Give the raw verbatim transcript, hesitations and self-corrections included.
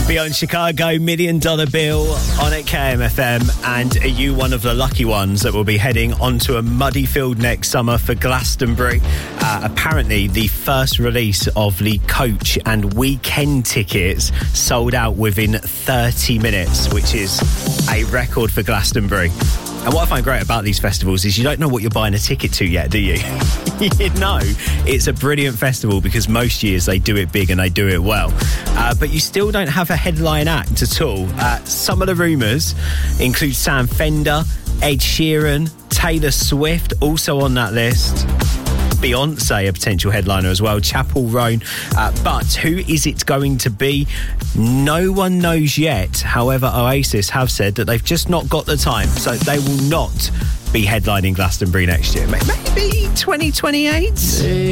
Beyond Chicago, Million Dollar Bill on at K M F M. And are you one of the lucky ones that will be heading onto a muddy field next summer for Glastonbury? Uh, apparently, the first release of the coach and weekend tickets sold out within thirty minutes, which is a record for Glastonbury. And what I find great about these festivals is you don't know what you're buying a ticket to yet, do you? You know, it's a brilliant festival because most years they do it big and they do it well. Uh, but you still don't have a headline act at all. Uh, some of the rumours include Sam Fender, Ed Sheeran, Taylor Swift, also on that list. Beyonce, a potential headliner as well, Chapel Roan. Uh, but who is it going to be? No one knows yet. However, Oasis have said that they've just not got the time, so they will not be headlining Glastonbury next year. Maybe twenty twenty-eight?